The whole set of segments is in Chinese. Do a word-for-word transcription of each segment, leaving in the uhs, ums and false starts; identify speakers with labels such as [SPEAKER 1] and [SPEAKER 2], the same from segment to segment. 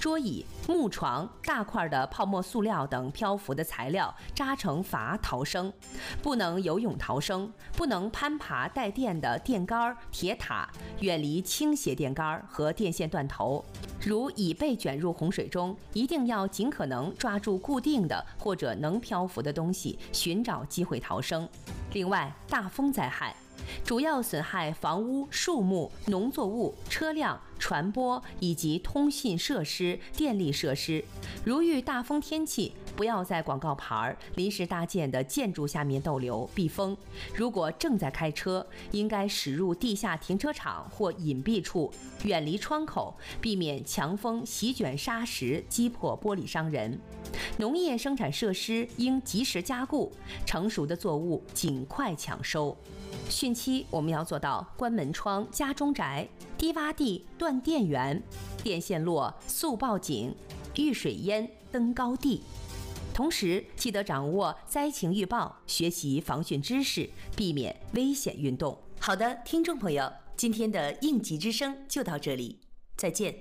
[SPEAKER 1] 桌椅、木床、大块的泡沫塑料等漂浮的材料扎成筏逃生，不能游泳逃生，不能攀爬带电的电杆、铁塔，远离倾斜电杆和电线断头。如已被卷入洪水中，一定要尽可能抓住固定的或者能漂浮的东西，寻找机会逃生。另外，大风灾害主要损害房屋、树木、农作物、车辆、传播以及通信设施、电力设施。如遇大风天气，不要在广告牌、临时搭建的建筑下面逗留避风。如果正在开车，应该驶入地下停车场或隐蔽处，远离窗口，避免强风席卷砂石，击破玻璃伤人。农业生产设施应及时加固，成熟的作物尽快抢收。汛期我们要做到关门窗、加中宅、低洼地、断电源、电线落、速报警、遇水淹、登高地。同时记得掌握灾情预报，学习防汛知识，避免危险运动。好的，听众朋友，今天的应急之声就到这里，再见。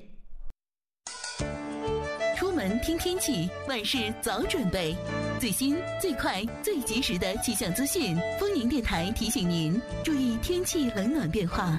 [SPEAKER 2] 出门听天气，万事早准备。最新、最快、最及时的气象资讯，丰宁电台提醒您注意天气冷暖变化。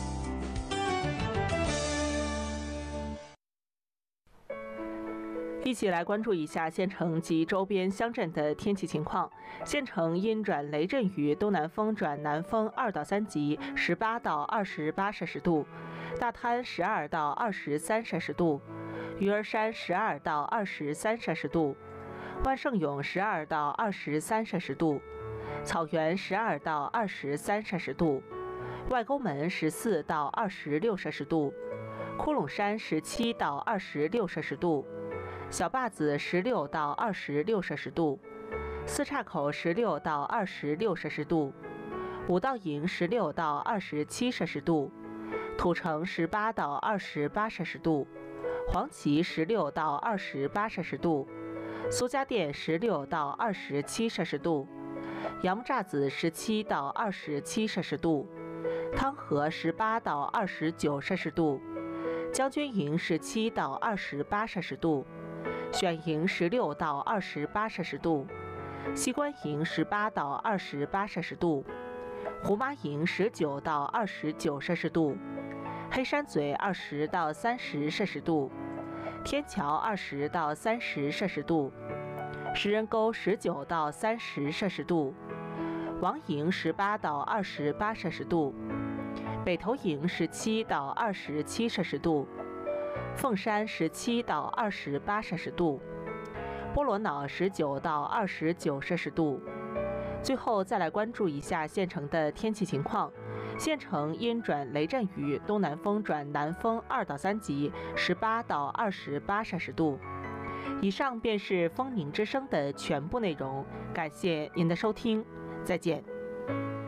[SPEAKER 3] 一起来关注一下县城及周边乡镇的天气情况。县城阴转雷阵雨，东南风转南风二到三级，十八到二十八摄氏度；大滩十二到二十三摄氏度；鱼儿山十二到二十三摄氏度；万盛永十二到二十三摄氏度；草原十二到二十三摄氏度；外沟门十四到二十六摄氏度；窟窿山十七到二十六摄氏度；小坝子十六到二十六摄氏度；四岔口十六到二十六摄氏度；五道营十六到二十七摄氏度；土城十八到二十八摄氏度；黄岐十六到二十八摄氏度；苏家店十六到二十七摄氏度；杨木栅子十七到二十七摄氏度；汤河十八到二十九摄氏度；将军营十七到二十八摄氏度；选营十六到二十八摄氏度；西关营十八到二十八摄氏度；胡麻营十九到二十九摄氏度；黑山嘴二十到三十摄氏度；天桥二十到三十摄氏度；石人沟十九到三十摄氏度；王营十八到二十八摄氏度；北头营十七到二十七摄氏度；凤山十七到二十八摄氏度；波罗瑙十九到二十九摄氏度。最后再来关注一下县城的天气情况。县城阴转雷阵雨，东南风转南风二到三级，十八到二十八摄氏度。以上便是丰宁之声的全部内容，感谢您的收听，再见。